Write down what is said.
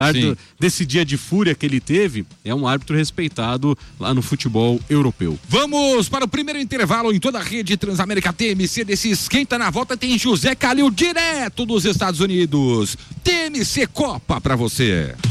desse dia de fúria que ele teve, é um árbitro respeitado lá no futebol europeu. Vamos para o primeiro intervalo em toda a rede Transamérica TMC. Desse esquenta na volta tem José Calil direto dos Estados Unidos. TMC Copa para você.